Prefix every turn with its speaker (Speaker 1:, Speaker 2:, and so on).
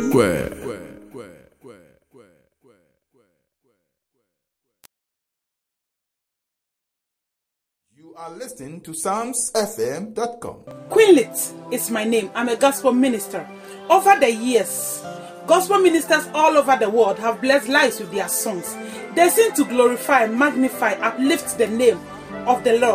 Speaker 1: You are listening to PsalmsFM.com.
Speaker 2: Quinlit is my name. I'm a gospel minister. Over the years, gospel ministers all over the world have blessed lives with their songs. They sing to glorify, magnify, uplift the name of the Lord.